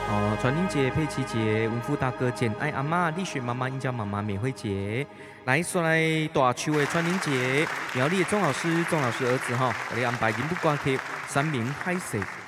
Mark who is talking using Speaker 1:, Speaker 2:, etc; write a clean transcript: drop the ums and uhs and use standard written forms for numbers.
Speaker 1: 哦，传灵姐、佩奇姐、文富大哥、简爱阿妈、丽雪妈妈、英娇妈妈、美惠姐，来说来大邱的传灵姐，苗栗的钟老师儿子哈，给你安排银不关客，三明海色。